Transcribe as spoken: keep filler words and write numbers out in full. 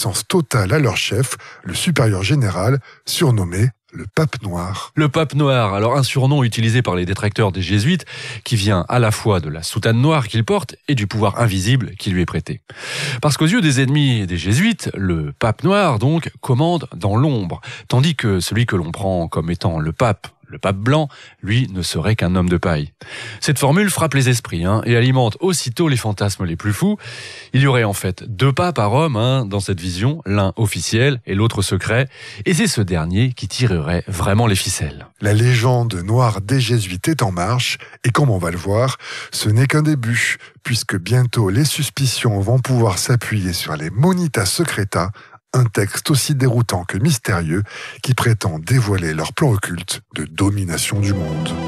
obéissance totale à leur chef, le supérieur général, surnommé le Pape Noir. Le Pape Noir, alors un surnom utilisé par les détracteurs des jésuites, qui vient à la fois de la soutane noire qu'il porte et du pouvoir invisible qui lui est prêté. Parce qu'aux yeux des ennemis des jésuites, le Pape Noir, donc, commande dans l'ombre, tandis que celui que l'on prend comme étant le pape, le pape blanc, lui, ne serait qu'un homme de paille. Cette formule frappe les esprits hein, et alimente aussitôt les fantasmes les plus fous. Il y aurait en fait deux papes à Rome hein, dans cette vision, l'un officiel et l'autre secret, et c'est ce dernier qui tirerait vraiment les ficelles. La légende noire des jésuites est en marche, et comme on va le voir, ce n'est qu'un début, puisque bientôt les suspicions vont pouvoir s'appuyer sur les Monitas Secreta, un texte aussi déroutant que mystérieux qui prétend dévoiler leur plan occulte de domination du monde.